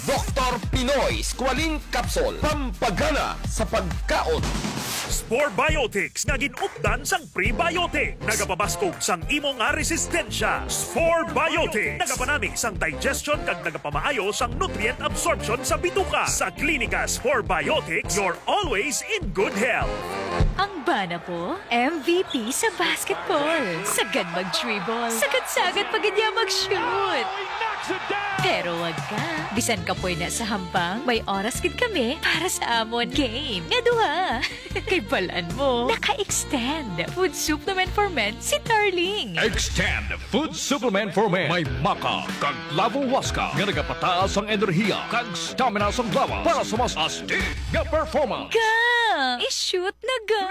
Dr. Pinoy Squalene Capsule. Pampagana sa pagkaon. Spore Biotics nga ginupdan sang prebiotic. Nagapabaskog sang imo nga resistensya. Spore Biotics nagapanami sang digestion kag nagapamaayo sang nutrient absorption sa bituka. Sa klinika Spore Biotics, you're always in good health. Ang bana po, MVP sa basketball. Sagad mag-dribble. Sagad-sagad pagidya mag-shoot. Pero wag ka. Bisan ka po na sa hambang, may oras gid kami para sa amon game. Nga duha. Kay balaan mo, naka-extend. Food supplement for men si Darling. Extend Food Supplement for Men. May maka kag lavo waska nga nagapataas ang enerhiya kag stamina sa lawas para sa mas astig nga performance. Ga! I-shoot na ga!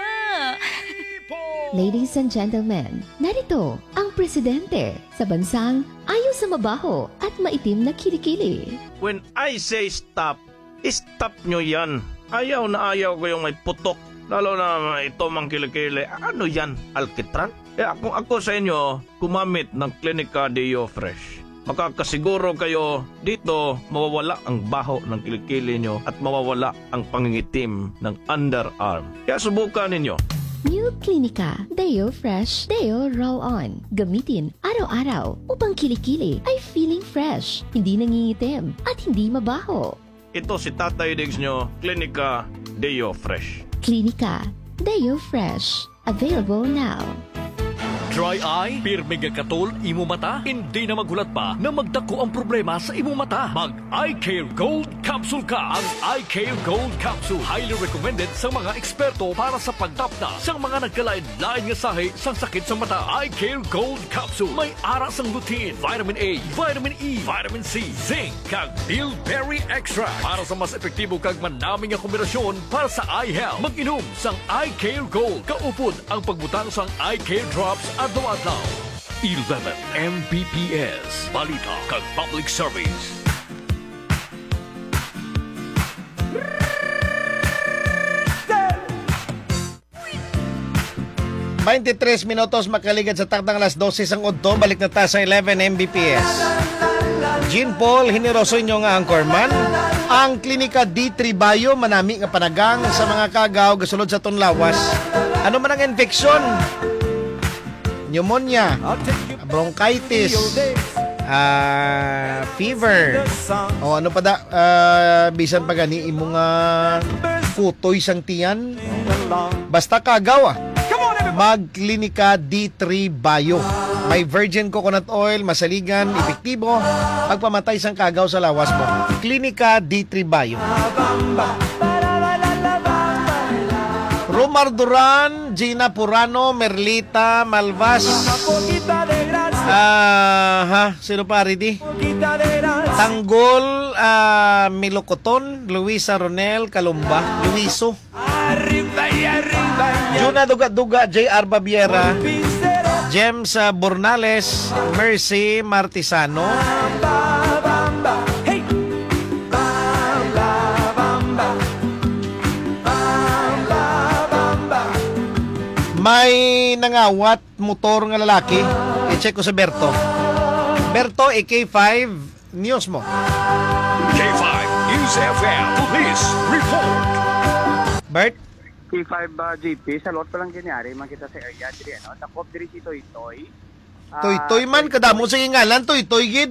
Ladies and gentlemen, narito ang presidente sa bansang ayaw sa mabaho at maitim na kilikili. When I say stop, stop nyo yan. Ayaw na ayaw ko yung may putok. Lalo na ito mang kilikili. Ano yan? Alkitran? Kaya kung ako sa inyo, kumamit ng Clinica Deo Fresh. Makakasiguro kayo dito mawawala ang baho ng kilikili nyo at mawawala ang pangingitim ng underarm. Kaya subukan ninyo. New Clinica Deo Fresh Deo Roll-On. Gamitin araw-araw upang kilikili ay feeling fresh, hindi nangingitim at hindi mabaho. Ito si Tatay Diggs nyo, Clinica Deo Fresh. Clinica Deo Fresh. Available now. Dry eye, pirmi nga katol, imo mata, hindi na magulat pa na magdako ang problema sa imo mata. Mag Eye Care Gold Capsule ka. Ang Eye Care Gold Capsule highly recommended sa mga eksperto para sa pagtapna sa mga nagkalain-lain nga sahi sang sakit sa mata. Eye Care Gold Capsule may ara sang lutein, vitamin A, vitamin E, vitamin C, zinc, kag bilberry extract para sa mas epektibo kag manaming nga kombinasyon para sa eye health. Mag-inom sang Eye Care Gold. Kaupod ang pagbutang sang Eye Care Drops adlaw-adlaw. 11 Mbps. Balita kag public service. ...23 minutos makaligad sa takdang alas 12 ang udto. Balik na ta sa 11 Mbps. Jean Paul Generoso inyo nga anchorman. Ang Klinika D3 Bio manami nga panagang sa mga kagaw gasulod sa tunlawas. Ano man ang infeksyon? Pneumonia, bronchitis, fever, o ano pa da, bisan pa gani imong kutoy sang tiyan. Basta kagaw Magklinika D3 Bio. May virgin coconut oil, masaligan, epektibo, pagpamatay sang kagaw sa lawas mo. Klinika D3 Bio. Romar Duran, Gina Purano, Merlita, Malvas. Sino pa ridi? Tanggol, Milocoton, Luisa Ronel, Calumba, Luiso. Juna Duga-Duga, J.R. Babiera, James Bornales, Mercy Martisano. May nangawat motor nga lalaki. I-check ko sa Berto. Berto, AK5 News mo. K5 News FM Police Report. Bert? K5 GP, sa lot pa lang ganyari, makita sa area diri, ano? Takop diri si Toy-Toy. Toy-Toy man, kadamo sa ngalan, Toy-Toy gid.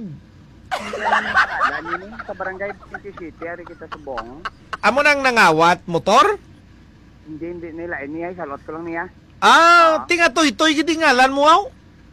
Lani sa barangay City, ari kita sa Bong. Amo nang nangawat motor? Hindi nila, niya, sa lot ko lang niya. Tinga Toy-Toy gid ngalan mo aw.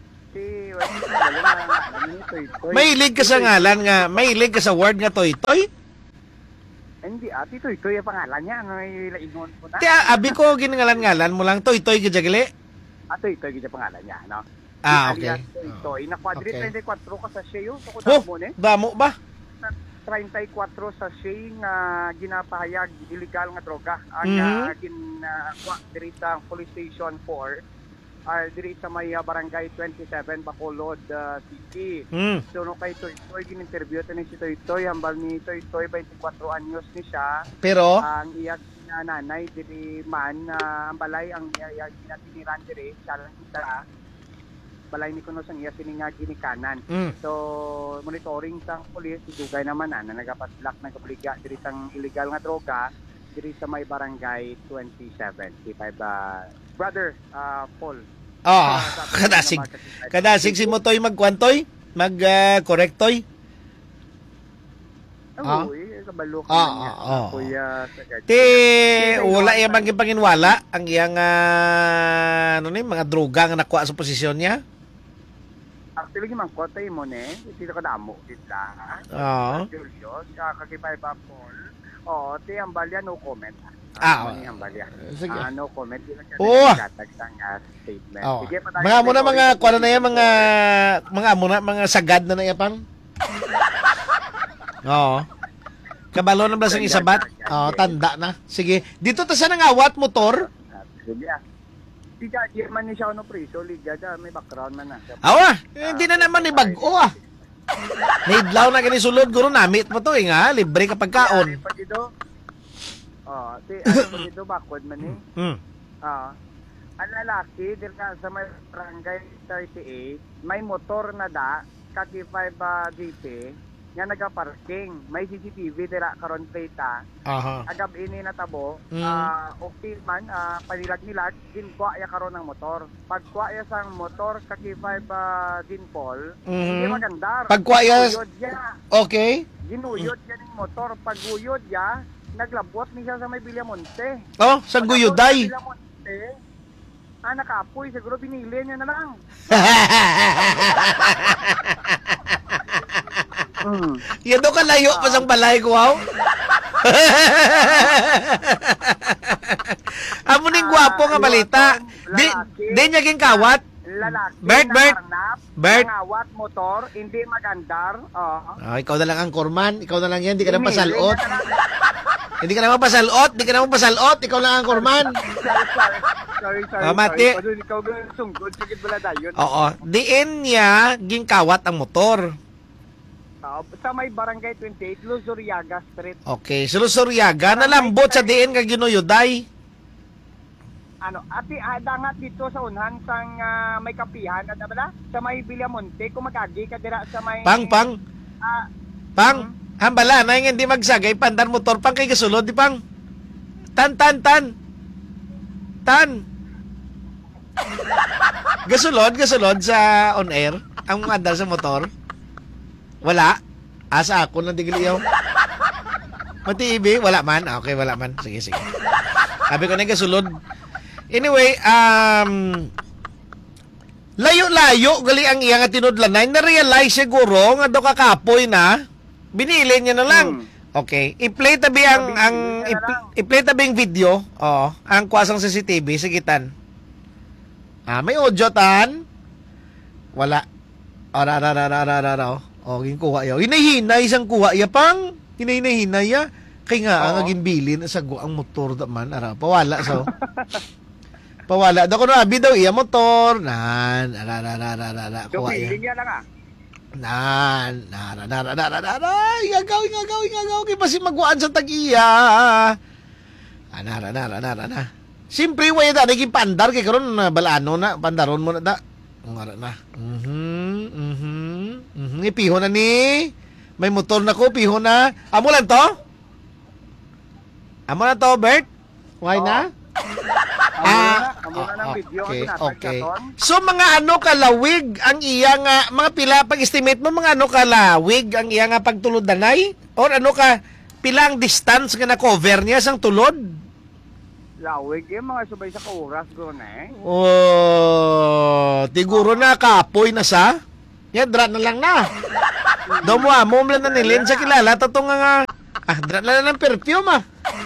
Toy-Toy. Mahilig ka sa ngalan nga, mahilig ka sa word nga Toy-Toy? Hindi, Toy-Toy ang pangalan niya. Ano yung laingon ko na? Abi ko ginangalan-ngalan mo lang, Toy-Toy gid gali. Toy-Toy gid ang pangalan niya, no? Okay. Toy-Toy, na quadri Okay. 34 ka sa siya yun. So, kung damo ba? 34 sa siya nga ginapahayag illegal nga droga. Ang ginawa diri sa police station 4 diri sa may barangay 27 Bacolod City. So no kay Toy gin-interview ni si Toy hambal ni Toy 24 anyos ni siya. Pero ang iya na nanay diri man ang balay ang iya tiniriran diri siya lang kita. balay ni kuno sang iya sininga ginikanan. Mm. So monitoring sang pulis dugay naman na nagapatlak nagabliga diri sang illegal nga droga diri sa may barangay 27. Si brother Paul. Kadasig si Motoy magkwantoy, mag-correctoy. Kabalo ka niya. Kuya sagad. Wala iya bang panginwala ang iyang mga droga nga nakuha sa posisyon niya? Actually, man kotay mo ne, dito ka damo kita. Julius, kakakipay ba Paul? Ti ang balya no comment. Ang balya. Sige. No comment dito ka sang statement. Sige pa tayo. Mga muna mga kuha na yan, mga sagad na yapang. Kabalo na ba sang isabat? Tanda na. Sige. Dito ta sa nangawat motor. Sige. Liga, di man ni siya priso. Liga, may background man na. Hindi na naman ni bago Naidlaw na gani sulod. Guro namit mo to nga. Libre kapag kaon. Pag ito, pag ito bakod man ang lalaki, dito sa may barangay 38, may motor na kaki 5 GP, nga nagaparking. May CCTV dira karon plata. Agab ini natabo. Okay man panilag-nilag ginkuha ya karon ng motor. Pagkuha ya sang motor kaki 5 ginpol, hindi magandar. Pagkuha ya. Okay. Ginuyod ya ning motor. Paguyod ya, naglabot ni siya sa may Villamonte. Sa Guyuday. Villamonte. Nakapoy siguro binili niya na lang. Yan daw ka layo pa sang balay ko, Amo ning gwapo nga balita. Di niya ging kawat. Lalaki Bert. Ngawat motor, hindi magandar. Ikaw na lang ang korman. Ikaw na lang yan. Di ka na pasalot. Hindi ka na mapasalot. Ikaw lang ang korman. Sorry. Mati. Ikaw sungkod. Sige bala dayon. Diin niya ging kawat ang motor. Sa may barangay 28, Luzuriaga Street. Okay. Sa Luzuriaga, nalambot sa diin ka ginuyuday. Dangat dito sa unhan sang may kapihan at abala sa may Villamonte kung magagi ka dira sa may Pang. Hambala na hindi magsagay pandar motor pang kay gasulod di pang. Tan. Gasulod sa on air ang andar sa motor. Wala. Asa ako na digiliyaw. Mati-ibi, wala man. Okay, wala man. Sige. Sabi ko na gasulod. Anyway, layo-layo gali ang iya nga tinudlanay. Na-realize siguro nga do kakapoy na. Binili niya na lang. Okay. I-play tabi i-play tabi ang video. Ang kwasang CCTV. Sigitan. May audio tan. Wala. Ginkuha yaw. Hinahinay isang kuha ya pang. Hinahinay ya. Kaya nga, ang agimbilin sa ang motor daman. Pawala so. Pawala. Dako na abi daw iya motor. Nan. Kuha ya. Niya lang Igagaw. Kaya pasi magwaan sa tag-iya. Siyempre, way na. Naging pandar. Kaya karon balano na. Pandaron mo na da. Ngara na. Ipiho na ni. May motor na ko. Piho na. Amo lang to? Bert? Why na? Amo na ng video. Okay. So, mga kalawig ang iya nga, mga pila, pag-estimate mo, mga kalawig ang iya nga pagtulod danay? Or pilang distance nga na-cover niya sang tulod? Lawig mga subay sa kauras ko na Tiguro na kapoy na sa. Dra na lang na. Daw mo lang na nilin sa kilala. Tatong nga, dra na lang ng perfume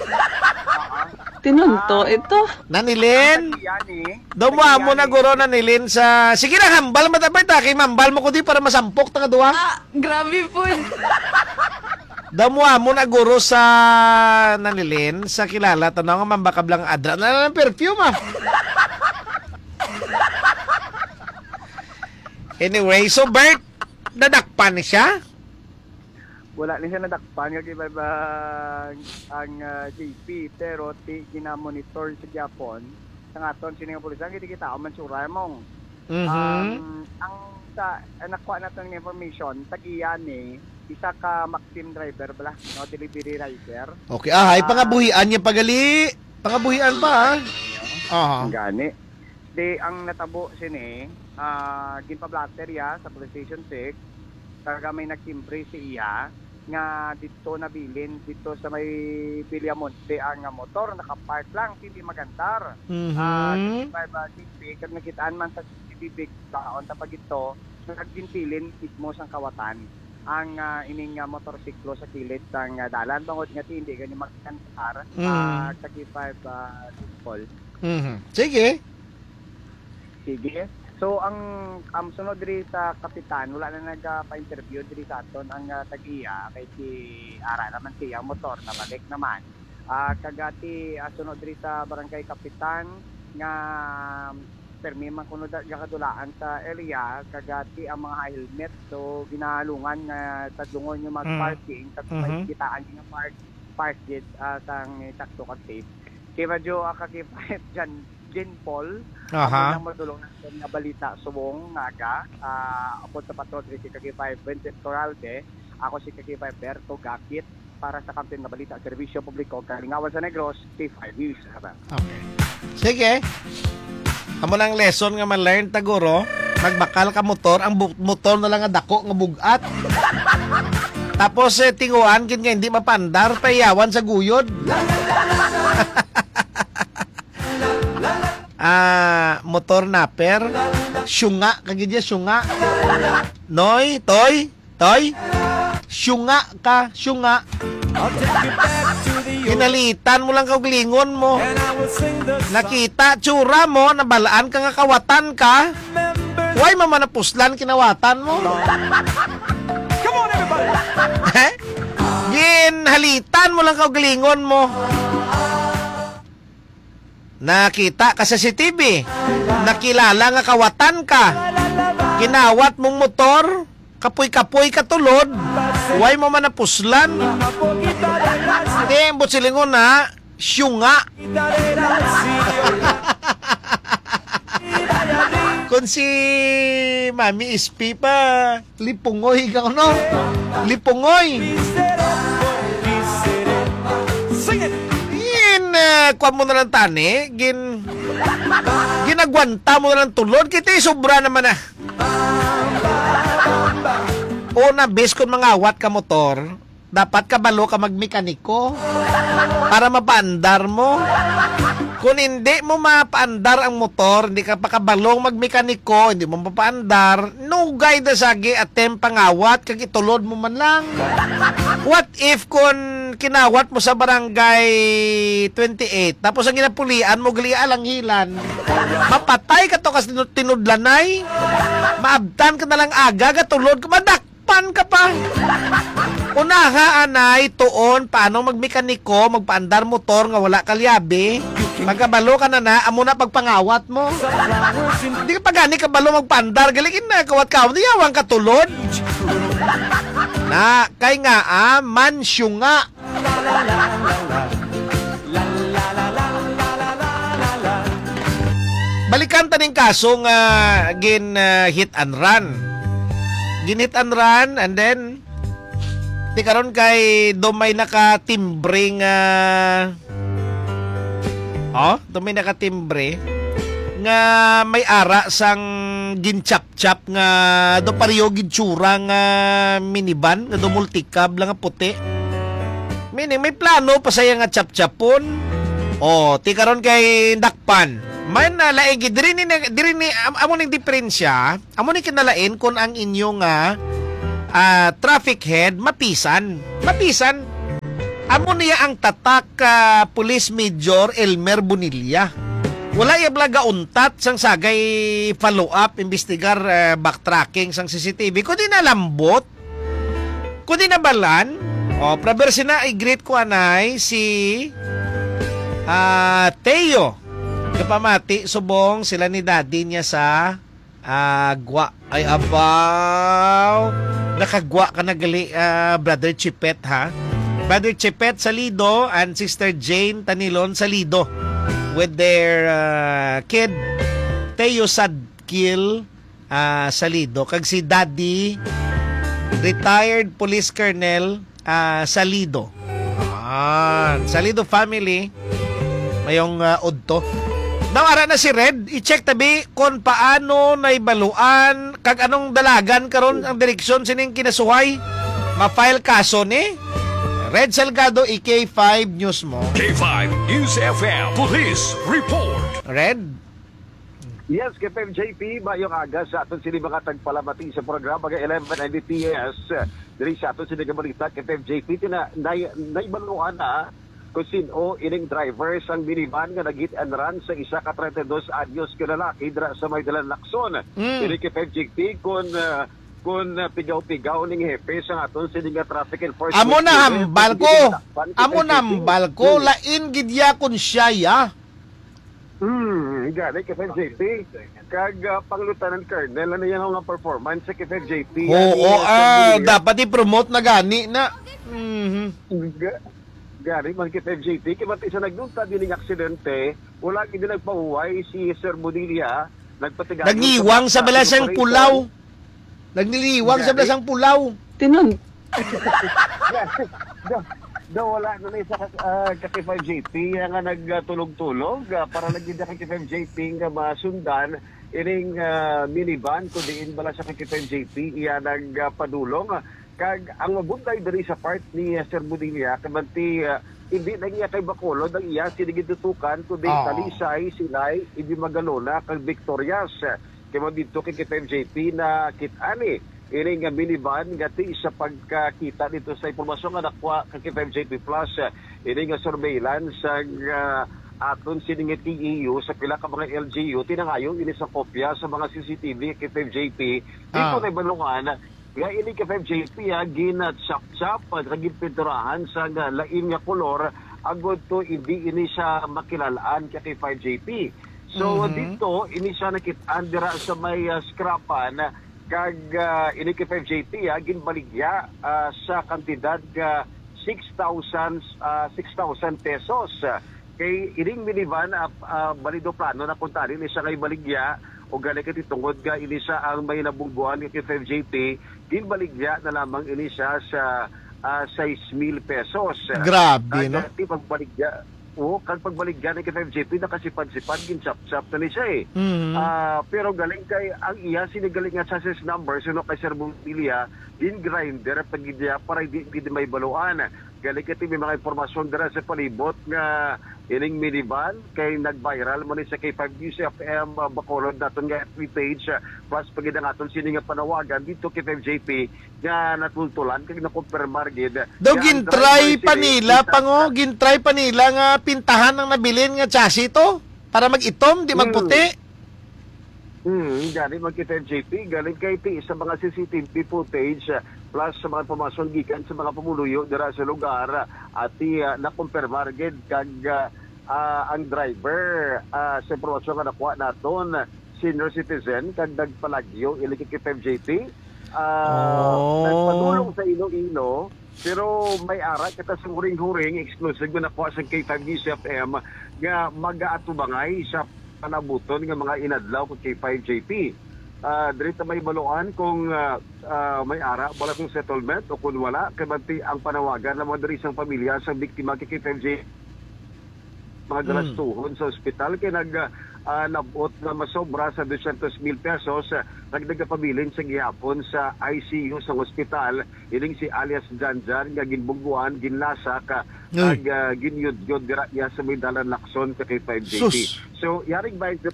Tinunto ito. Nanilin. Daw mo na guro nanilin sa. Sige na, hambal matabay ta. Kay mambal mo ko di para masampok ta nga duwa. Grabe po. Daw mo na guro sa nanilin sa kilala. Tanong nga mambakab lang adra na lang ng perfume Anyway, so Bert, nadakpan siya? Wala ni siya nadakpan nga ang JP pero ginamonitor sa Japon sa aton sining pulisan kita man suray mong Ang sa nakuha natin ng information, tagiyan isa ka Maxim driver bala, no, delivery rider. Okay, ay pangabuhian niya pagali. Pangabuhian pa, Ang gani. Di ang natabo sini, ginpa-blatter ya sa police station 6. Talaga may nagtimpre si iya nga dito nabilin dito sa may Villamonte ang motor nakapark lang hindi magandar. Kaya nakitaan man sa CCTV baon tapag ito naggintilin mismo sang kawatan ang ining motorsiklo sa kilid sang dalan bangod nga hindi gani magkantar sa K5 Dispol. Sige. So ang sunod diri sa kapitan wala na nagpa-interview diri sa aton ang tagiya kay si ara naman siya motor na balik naman. Kagati sunod diri sa barangay kapitan nga permi man kuno gakadulaan sa area kagati ang mga helmet so ginalungan nga tadlungon yung mag-parking tapos kitaan yung park gate sang sakto ka safe. Kay medyo kakipahit dyan Jen Paul, ang madulong natin nga balita subong nga ako sa patrol si Kaki5 Vincent Corralde, ako si Kaki5 Berto Gakit para sa kampen nga balita serbisyo publiko Kalingawan sa Negros, T5 News. Okay. Sige. Amo lang lesson nga ma-learn taguro, magbakal ka motor, ang motor na lang nga dako nga bugat. Tapos tinguan kin nga hindi mapandar, payawan sa guyod. Motor napper, syunga, kagidya syunga. Noy, toy, syunga ka, syunga. Kinalitan mo lang kaugalingon mo. Nakita, tsura mo, nabalaan ka nga kawatan ka. Why mamanapuslan kinawatan mo? Come on everybody! Ginhalitan mo lang kaugalingon mo. Nakita ka sa CCTV. Nakilala nga kawatan ka. Kinawat mong motor. Kapoy-kapoy katulod. Huwag mo manapuslan. Hindi, embot silingon na. Syunga. Kung si Mami Ispi pa, lipungoy ka no? Lipungoy. Kuha mo na lang tani, ginagwanta mo na lang tulod, kita sobra naman na. Una, bes kung mangawat ka motor, dapat kabalo ka magmekaniko para mapaandar mo. Kung hindi mo mapaandar ang motor, hindi ka pa kabalong magmekaniko, hindi mo mapaandar, no guide sagi attempt pangawat, kag itulod mo man lang. What if kung kinawat mo sa barangay 28, tapos ang ginapulian mo, gali alanghilan, mapatay ka to kasi tinudlanay, maabtan ka na lang aga, katulod ka, madakpan ka pa. Unaha, anay, tuon, paano magmekaniko, magpaandar motor, nga wala kalyabe, magkabalo ka na amo na pagpangawat mo. Hindi ka pa gani kabalo magpaandar, galigin na, kawat ka, hindi yawang katulod. Na, kay nga, mansyunga. Balikan taning kaso nga hit and run. Hit and run and then di karon kay dumay nakatimbre nga dumay nakatimbre nga may ara sang ginchap-chap nga do pariyo gitsura nga minivan nga do multicab lang nga puti. Meaning may plano pa saya nga chap-chapon. Ti karon kay dakpan. May nalaing diri ni amo ning diferensya, amo ni kinalain kung ang inyo nga traffic head mapisan. Amo niya ang tatak Police Major Elmer Bonilla. Wala iblaga untat sang sagay follow up, investigar, backtracking sang CCTV. Kung di nalambot, kung di nabalan, prabersi na i-greet ko anay si Teo. Kapamati, subong sila ni daddy niya sa gwa. Ay abaw. Nakagwa ka na gali, Brother Chipet ha. Brother Chipet Salido and Sister Jane Tanilon Salido with their kid Teo Sadki. kill Salido. Kag si Daddy, retired police colonel Salido. Salido family, mayong udto. Nawara na si Red, i-check tabi kung paano naibaluan, kag anong dalagan karon ang direksyon sining kinasuhay. Ma-file kaso ni Red Salgado, EK5 News mo. K5 News FM Police Report. Red? Yes, KFM JP, mayong aga sa aton sini mga tagpalamati sa programa ng 11 Mbps. Diri sa aton sini balita KFM JP naibaluan na kung sino ining driver sang minivan nga nag-hit and run sa isa ka 32 anyos ka lalaki dira sa Maydalan, Lacson. Diri KFM JP kung pigaw-pigaw ning hepe sa aton sini nga traffic enforcement. Amo na hambal ko lain gidya kun siya ya. Gani KFM JP kag Panglutanan Colonel ano yan ang performance sa KFM JP. Dapat i-promote na gani na. Gani man KFM JP kaya isa nagnunta din ng aksidente, wala gid nagpahuway si Sir Bonilla, nagpatigayon. Nagiwang sa balasang pulaw. Nagniliwang sa balasang pulaw. Tinon. Wala na isa ka-KFM JP nga nagtulog-tulog para lagi na ka-KFM JP nga masundan ining minivan kung diin bala sa ka-KFM JP iya nagpadulong kag ang mabunday diri sa part ni Sir Bonilla kamanti hindi na iya kay Bacolod ang iya sinigitutukan kundi Talisay, Silay, hindi Magalona kag Victorias kay mo dito kay KFM JP na kitani ining minivan gati sa pagkakita dito sa impormasyon nga nakuha kay KFM JP Plus ining surveillance sa aton sining TEU sa pila ka mga LGU tinangayo ini sa kopya sa mga CCTV kay KFM JP dito na ibalungan nga ini KFM JP ginat-chap-chap nagipinturahan sa lain nga kolor agod to hindi ini siya makilalaan kay KFM JP. So dito ini siya nakitaan dira sa may scrapan kag ini KFM JP ginbaligya sa kantidad 6,000 pesos. Kay ining minivan balido plano na puntahan ini siya kay baligya o gali ka titungod ka ini siya ang may nabungguan ni KFM JP ginbaligya na lamang ini siya sa 6,000 pesos. Grabe no? Kaya pagbaligya kag pagbaligya ni KFM JP nakasipad-sipad ginchap-chap na ni siya pero galing kay ang iya sinigaling nga chassis number sino kay Sir Bonilla din grinder pagidya para hindi may baluan. Galing kay may mga impormasyon dira sa palibot nga ining minivan kay nag-viral mo ni sa K5 News FM Bacolod naton nga FB page plus pagid ang aton sini nga panawagan dito kay FJP nga natultulan kay nakumpirmar gid daw gintry pa nila nga pintahan ang nabilin nga chassis to para mag-itom di magputi. Galing mag-KFJP, galing kay sa mga CCTV footage plus sa mga pumasyon gikan sa mga pumuluyo dira sa lugar at nakumpirmar gid kag ang driver sa impormasyon nga nakuha naton senior citizen kag nagpalagyo ili kay KFJP nagpadulong sa Iloilo pero may ara kita sa huring-huring exclusive na nakuha sa K5 News FM nga mag-aatubangay sa panabuton nga mga inadlaw kay K5JP. Dirita may baluan kung may ara wala kong settlement o kung wala kabanti ang panawagan ng mga dirisang pamilya sa biktima kay K5JP mga galastuhon sa ospital kay nabot na masobra sa 200,000 pesos nagdagapabilin sa gihapon sa ICU sa ospital ining si alias Janjan nga ginbungguan ginlasak kag ginyud-yud dira niya sa Maydalan, Lacson kay K5JP. So yaring bayan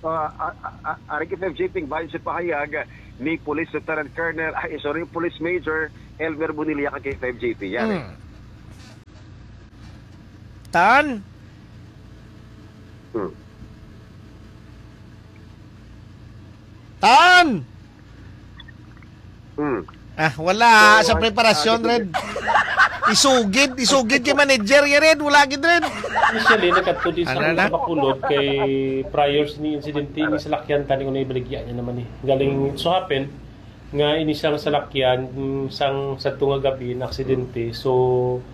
KFJP bayan sa pahayag ni Police Lieutenant Colonel Police Major Elmer Bonilla kay K5JP yan. Tan Tan! Wala sa preparasyon, Red. Isugid kay manager ya Red, wala gid Red. Initially nakatudi sa Bacolod kay prior ni incident ni salakyan tani unay baligya niya naman galing so happen nga ini siyang salakyan sang sadto nga gabi na aksidente so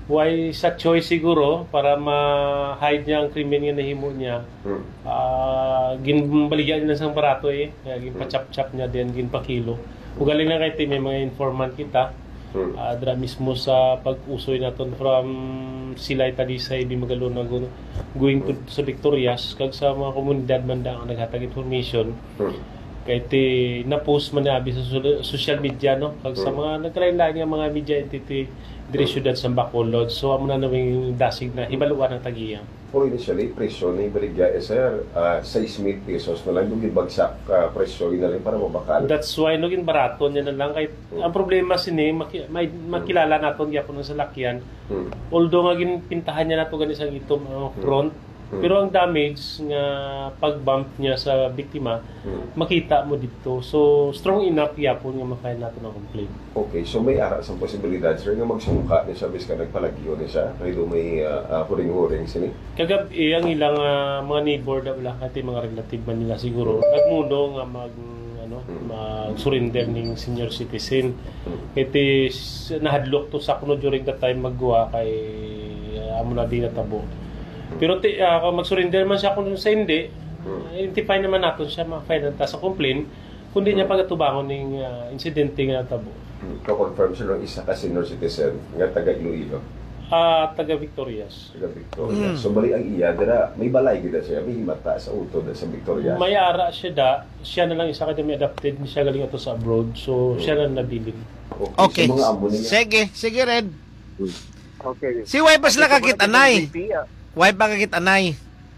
Why sa choice siguro para ma-hide niya ang krimen nga nahimo niya. Ginbaligyan niya sang barato kaya ginpa-chop-chop niya din, ginpa-kilo. Ugaling na kay may mga informant kita. Dra mismo sa pag-usoy naton from Silay Talisay di Magalo na going to sa Victorias kag sa mga komunidad man da ang naghatag information. Kay ti na-post man abi sa social media no kag sa mga nagkalain-lain nga mga media entity diri syudad sa Bacolod. So amo na naming dasig na hibaluan ang tagiya. For initially, presyo na ibaligya sir, 6,000 pesos na lang yung ibagsak presyo na lang para mabakal. That's why naging barato niya na lang. Kahit, ang problema sini, makilala natin gyapon sa lakyan. Although nga pintahan niya nato ganit ang itom front, pero ang damage nga pag-bump niya sa biktima, makita mo dito. So, strong enough yapon nga makain natin ang complaint. Okay, so may ara sa posibilidad sir nga magsumuka niya siya bis ka nagpalagyo niya siya. Kaya may huring-huring sini. Kagabi, ang ilang mga neighbor na wala kati mga relative man nila siguro. Nagmuno nga mag-surrender ng senior citizen. Kaya nahadlok to sa kuno during that time magguha kay amo na di natabo. Pero kung mag-surrender man siya kung sa hindi, identify naman natin siya, ma-file sa complaint, kundi niya pagatubangon ng insidente nga natabo. Ka-confirm siya ng isa ka senior citizen nga taga Iloilo. Taga Victorias. Taga Victorias. So bali ang iya, dira, may balay gida siya, may himata sa utod sa Victorias. May ara siya na lang isa kada may adapted, siya galing ato sa abroad, so siya na nabilin. Okay. Sige Red. Okay. Si Way pas lang kakitanay. Way pa kakitanay.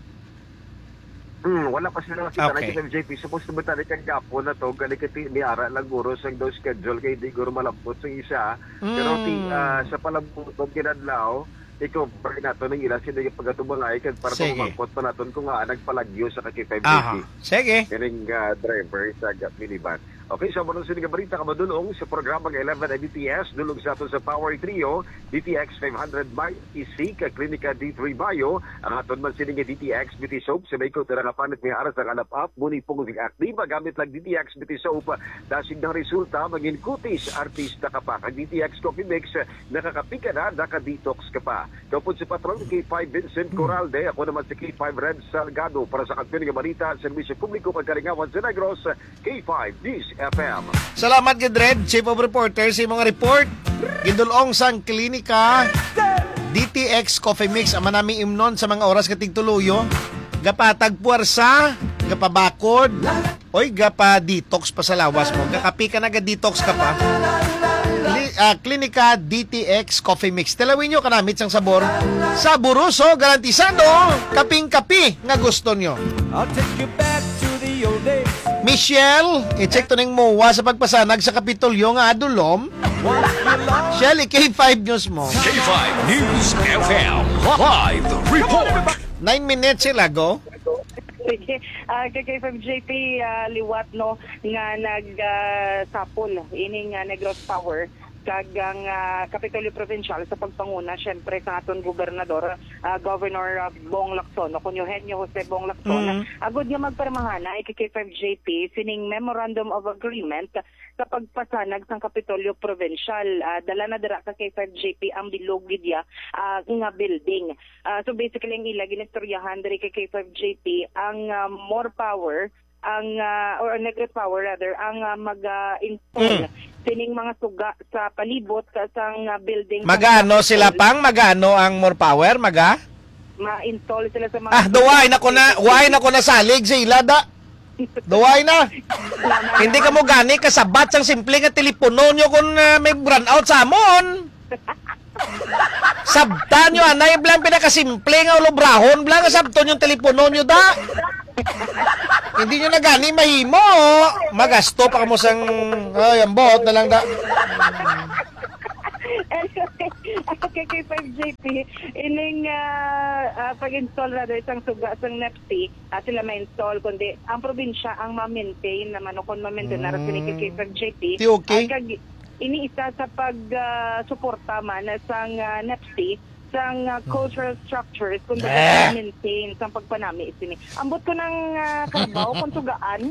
Wala pa sila nakita na kita MJP. Supposed to ba tayo kang gapo na to, galikati ni Ara lang guro sa daw schedule kay di guro malapot sa isa. Pero sa palabutog kinadlaw, ikaw pa nato ng ilan sila yung pagatubang ay para pumangkot pa naton kung nagpalagyo sa kaki-550. Sige. Kining driver sa minivan. Okay, so muna sinig balita ka madulong sa programang 11 ay DTS, dulong sa ato sa Power Trio, DTX 500 by EC, ka Klinika D3 Bio, ang aton man sinig DTX Beauty Soap, sa may ko terakapanit may aras ang alap-up, muni pong aktiba, gamit lang DTX Beauty Soap, dasig ng resulta, maging kutis, artista ka pa, kag DTX Coffee Mix, nakakapika na, naka-detox ka pa. Kapag si Patron, K5 Vincent Coralde, ako naman si K5 Red Salgado, para sa Klinika Balita, Servisyo Publiko, Pagkaringawan sa Negros, K5 News FM. Salamat gid Red, Chief of Reporters sa mga report. Gidulong sang klinika DTX Coffee Mix ang manami imnon sa mga oras katig tuluyo. Gapatag puwersa, gapabakod, oy gapa detox pa sa lawas mo. Gakapi ka na ga-detox ka pa. Klinika DTX Coffee Mix. Tilawin nyo kanamit sang sabor. Saburoso, garantisado, kaping-kapi nga gusto nyo. I'll take you back to the old days. Michelle, i-check to ning MOA sa pagpasanag sa Kapitolyo nga adulom. Michelle, K5 News mo. K5 News FM Live Report. 9 minutes sila, go. Sige, kay JP liwat no nga nagsapol ining Negros Power kagang Kapitolyo Provincial sa pagpanguna syempre sa aton gobernador Governor Bong Lacson o Kunyohenyo Jose Bong Lacson agud nga magpermahana ay kay K5JP sining Memorandum of Agreement sa pagpasanag sang Kapitolyo Provincial dala na dira ka kay K5JP ang bilog gidya nga building so basically ang ila ginistoryahan diri kay K5JP ang more power ang or Negros Power rather ang mag-install sining mga suga sa palibot sa sang building. Magano sila pang magano ang more power ma-install sila sa mga duway na ko na salig sa ilada. Duway na. Hindi ka mo gani kasabat sang simple nga telepono nyo kung may run out sa amon. Sabtan nyo anay blang pinakasimple nga ulobrahon blang sabton yung telepono nyo da. Hindi nyo na gani mahimo. Magasto pa mo sang ambot na lang da. Okay, kay 5JP ining pag-install na isang suga sang NEPSI sila ma-install kundi ang probinsya ang ma-maintain naman o kung ma-maintain na rin kay 5JP iniisa sa pag-suporta man sang NEPSI sang cultural structures kung ma-maintain sang pagpanami isini. Ambot ko ng karabaw kung sugaan.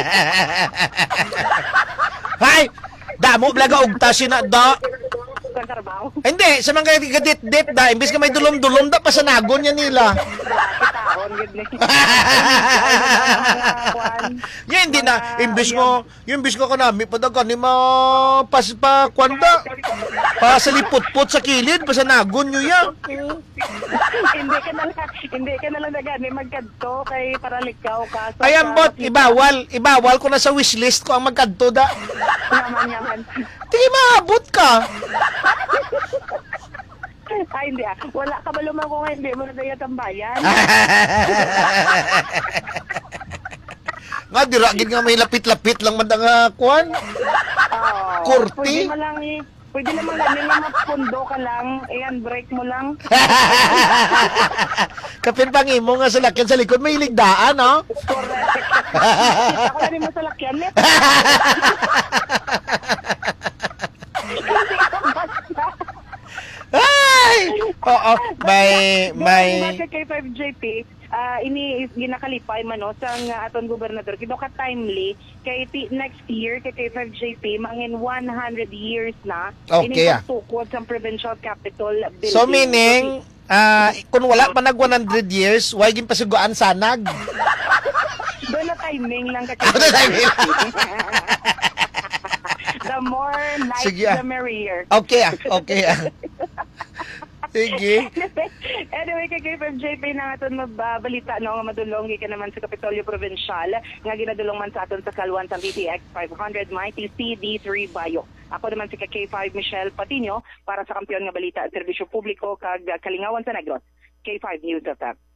Hay! Damo blaga ugta sina da. trabaho. Hindi, sa mga gadit-dit da, imbis ka may dulom-dulom da, pasanagon yan nila. Kitaon, gud ni. Yan, hindi na, imbis ko kanami, padagan ni pa kwanda, pasalipot-pot sa kilid, pasanagon nyo yan. Hindi ka na lang nagani magkadto kay para likaw ka. Ay, ambot, ibawal ko na sa wishlist ko ang magkadto da. Yaman. Tingin maabot ka. Ay, hindi Wala ka ba lumang kung hindi mo na dayat ang bayan? Nga, diragin nga may lapit-lapit lang madang kuhan. Kurti. Pwede naman ganyan na mapundo ka lang. Ayan, break mo lang. Kapin pangimo nga sa lakyan sa likod, may iligdaan, no? Correct. Ako na rin mo sa lakyan, net. Ay! Oo, may... Kay 5JP, ginakalipay man sa aton gobernador. Kito ka timely, kay next year, kay 5JP, mangin 100 years na. Okay, Inikasukod sa provincial capital building. So meaning, kung wala pa nag 100 years, why gin pasuguan sanag? Doon na timing lang kay timing lang. The more lights, Sige, the merrier. Okay. Sige. Anyway, kay 5JP na aton mabalita nga madulong ka naman sa Kapitolyo Provincial nga ginadulong man sa aton sa Kalwan sa VTX 500 Mighty CD3 Bayo. Ako naman si K5 Michelle Patino para sa kampiyon nga balita at serbisyo publiko kag Kalingawan sa Negros. K5 News of That.